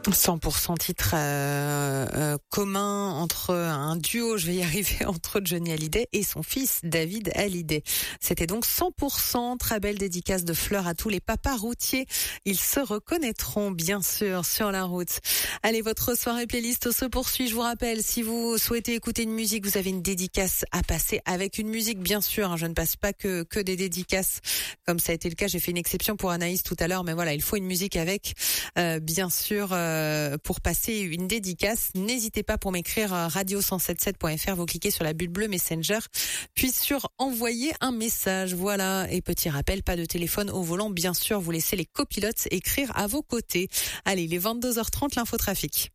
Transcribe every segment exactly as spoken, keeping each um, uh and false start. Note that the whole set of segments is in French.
cent pour cent titre euh, euh, commun entre un duo, je vais y arriver, entre Johnny Hallyday et son fils David Hallyday. C'était donc cent pour cent, très belle dédicace de fleurs à tous les papas routiers. Ils se reconnaîtront bien sûr sur la route. Allez, votre soirée playlist se poursuit. Je vous rappelle, si vous souhaitez écouter une musique, vous avez une dédicace à passer avec une musique, bien sûr. Je ne passe pas que que des dédicaces, comme ça a été le cas. J'ai fait une exception pour Anaïs tout à l'heure, mais voilà, il faut une musique avec, euh, bien sûr. Euh, pour passer une dédicace, n'hésitez pas pour m'écrire radio cent soixante-dix-sept point f r, vous cliquez sur la bulle bleue Messenger, puis sur envoyer un message. Voilà, et petit rappel, pas de téléphone au volant, bien sûr, vous laissez les copilotes écrire à vos côtés. Allez, il est vingt-deux heures trente, l'infotrafic.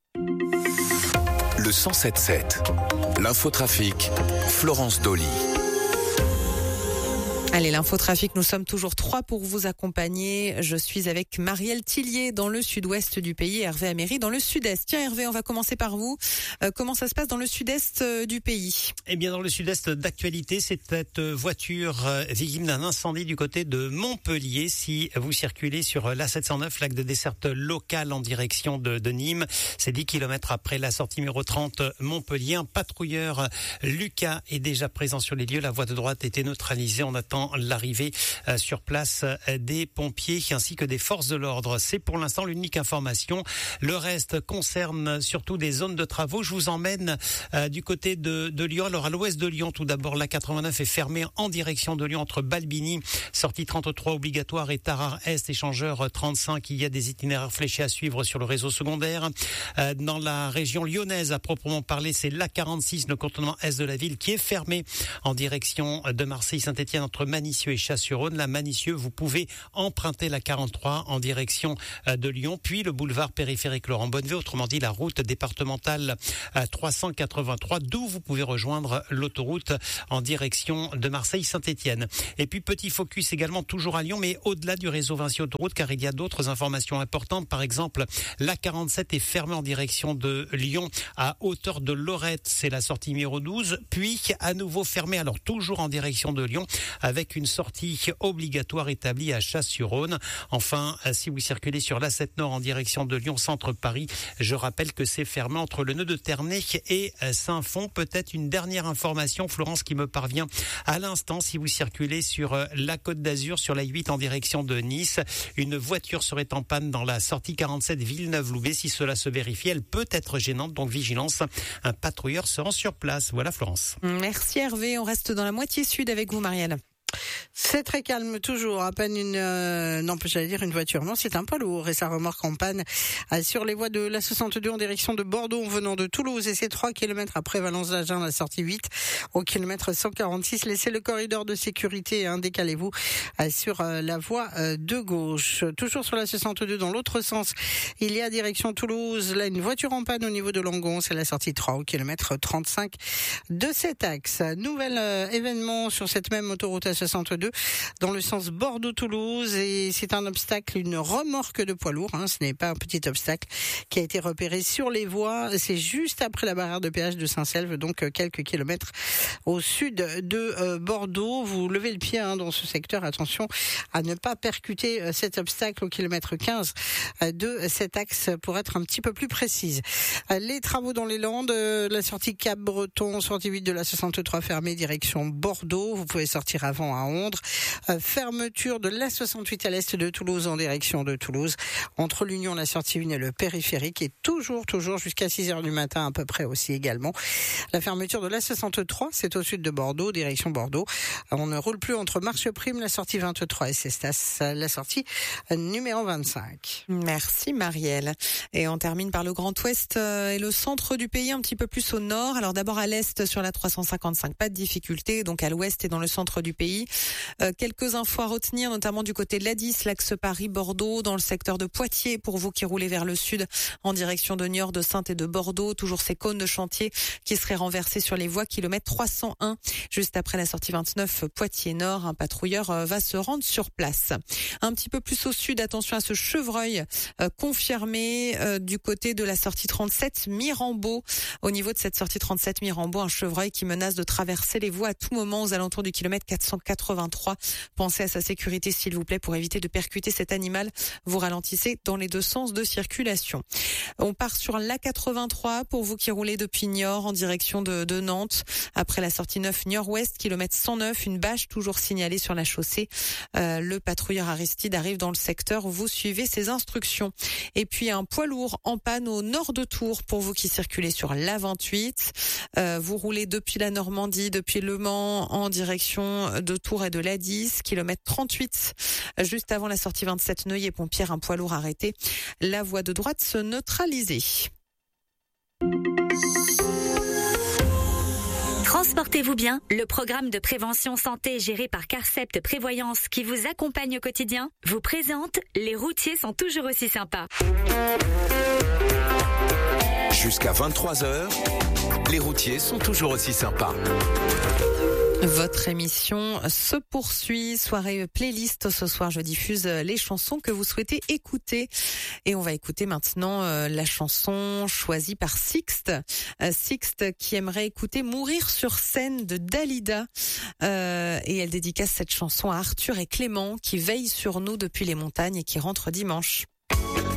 Le cent soixante-dix-sept, l'infotrafic, Florence Dolly. Allez, l'infotrafic, nous sommes toujours trois pour vous accompagner. Je suis avec Marielle Tillier dans le sud-ouest du pays et Hervé Améry dans le sud-est. Tiens Hervé, on va commencer par vous. Euh, comment ça se passe dans le sud-est euh, du pays ? Eh bien, dans le sud-est d'actualité, c'est cette voiture euh, victime d'un incendie du côté de Montpellier. Si vous circulez sur l'A sept cent neuf, lac de desserte locale en direction de, de Nîmes, c'est dix kilomètres après la sortie numéro trente Montpellier. Un patrouilleur, Lucas, est déjà présent sur les lieux. La voie de droite a été neutralisée. On attend l'arrivée euh, sur place euh, des pompiers ainsi que des forces de l'ordre. C'est pour l'instant l'unique information. Le reste concerne surtout des zones de travaux. Je vous emmène euh, du côté de, de Lyon. Alors à l'ouest de Lyon, tout d'abord, la quatre-vingt-neuf est fermée en direction de Lyon entre Balbini, sortie trente-trois obligatoire, et Tarare-Est, échangeur trente-cinq. Il y a des itinéraires fléchés à suivre sur le réseau secondaire. Euh, dans la région lyonnaise, à proprement parler, c'est l'A quarante-six, le contournement est de la ville, qui est fermé en direction de Marseille-Saint-Étienne entre Manicieux et Chasse-sur-Rhône. La Manicieux, vous pouvez emprunter la quarante-trois en direction de Lyon, puis le boulevard périphérique Laurent Bonnevie, autrement dit la route départementale trois cent quatre-vingt-trois, d'où vous pouvez rejoindre l'autoroute en direction de Marseille-Saint-Étienne. Et puis petit focus également toujours à Lyon, mais au-delà du réseau Vinci Autoroute, car il y a d'autres informations importantes. Par exemple, l'A quarante-sept est fermée en direction de Lyon à hauteur de Lorette, c'est la sortie numéro douze, puis à nouveau fermée, alors toujours en direction de Lyon, avec une sortie obligatoire établie à Chasse-sur-Rhône. Enfin, si vous circulez sur l'A sept Nord en direction de Lyon Centre Paris, je rappelle que c'est fermé entre le nœud de Ternay et Saint-Fond. Peut-être une dernière information, Florence, qui me parvient à l'instant. Si vous circulez sur la Côte d'Azur, sur la huit en direction de Nice, une voiture serait en panne dans la sortie quarante-sept Villeneuve-Loubet. Si cela se vérifie, elle peut être gênante, donc vigilance. Un patrouilleur se rend sur place. Voilà, Florence. Merci Hervé, on reste dans la moitié sud avec vous, Marielle. C'est très calme toujours, à peine une, euh, non, j'allais dire une voiture, non, c'est un poids lourd et sa remorque en panne euh, sur les voies de l'A soixante-deux en direction de Bordeaux en venant de Toulouse, et c'est trois kilomètres après Valence d'Agen, la sortie huit au kilomètre cent quarante-six. Laissez le corridor de sécurité, hein, décalez-vous euh, sur euh, la voie euh, de gauche. Toujours sur la soixante-deux dans l'autre sens, il y a direction Toulouse, là une voiture en panne au niveau de Langon, c'est la sortie trois au kilomètre trente-cinq de cet axe. Nouvel euh, événement sur cette même autoroute à soixante-deux dans le sens Bordeaux-Toulouse, et c'est un obstacle, une remorque de poids lourd, hein, ce n'est pas un petit obstacle qui a été repéré sur les voies. C'est juste après la barrière de péage de Saint-Selve, donc quelques kilomètres au sud de euh, Bordeaux. Vous levez le pied hein, dans ce secteur, attention à ne pas percuter euh, cet obstacle au kilomètre quinze euh, de cet axe pour être un petit peu plus précise. Euh, les travaux dans les Landes, euh, la sortie Cap-Breton, sortie huit de la soixante-trois fermée direction Bordeaux. Vous pouvez sortir avant à Ondres. Euh, fermeture de l'A soixante-huit à l'est de Toulouse en direction de Toulouse. Entre l'Union, la sortie un et le périphérique, et toujours, toujours jusqu'à six heures du matin à peu près aussi également. La fermeture de l'A soixante-trois, c'est au sud de Bordeaux, direction Bordeaux. On ne roule plus entre Marche-Prime, la sortie vingt-trois, et Cestas, la sortie numéro vingt-cinq. Merci Marielle. Et on termine par le Grand Ouest et le centre du pays, un petit peu plus au nord. Alors d'abord à l'est sur la trois cent cinquante-cinq, pas de difficulté. Donc à l'ouest et dans le centre du pays. Euh, quelques infos à retenir, notamment du côté de l'A dix, l'axe Paris-Bordeaux, dans le secteur de Poitiers, pour vous qui roulez vers le sud, en direction de Niort, de Saintes et de Bordeaux. Toujours ces cônes de chantier qui seraient renversés sur les voies, kilomètre trois cent un. Juste après la sortie vingt-neuf, Poitiers-Nord, un patrouilleur euh, va se rendre sur place. Un petit peu plus au sud, attention à ce chevreuil euh, confirmé euh, du côté de la sortie trente-sept Mirambeau. Au niveau de cette sortie trente-sept Mirambeau, un chevreuil qui menace de traverser les voies à tout moment aux alentours du kilomètre quatre cent quatre-vingt-trois. Pensez à sa sécurité s'il vous plaît pour éviter de percuter cet animal. Vous ralentissez dans les deux sens de circulation. On part sur l'A quatre-vingt-trois pour vous qui roulez depuis Niort en direction de, de Nantes. Après la sortie neuf Niort-Ouest, kilomètre cent neuf, une bâche toujours signalée sur la chaussée. Euh, le patrouilleur Aristide arrive dans le secteur. Vous suivez ses instructions. Et puis un poids lourd en panne au nord de Tours pour vous qui circulez sur l'A vingt-huit. Euh, vous roulez depuis la Normandie, depuis Le Mans en direction de Tours et de l'A dix, kilomètre trente-huit. Juste avant la sortie vingt-sept Neuilly-Pompière, un poids lourd arrêté. La voie de droite se neutralisée. Transportez-vous bien, le programme de prévention santé géré par Carcept Prévoyance qui vous accompagne au quotidien vous présente Les routiers sont toujours aussi sympas. Jusqu'à vingt-trois heures, les routiers sont toujours aussi sympas. Votre émission se poursuit, soirée playlist. Ce soir, je diffuse les chansons que vous souhaitez écouter. Et on va écouter maintenant euh, la chanson choisie par Sixte. Euh, Sixte qui aimerait écouter Mourir sur scène de Dalida. Euh, et elle dédicace cette chanson à Arthur et Clément qui veillent sur nous depuis les montagnes et qui rentrent dimanche.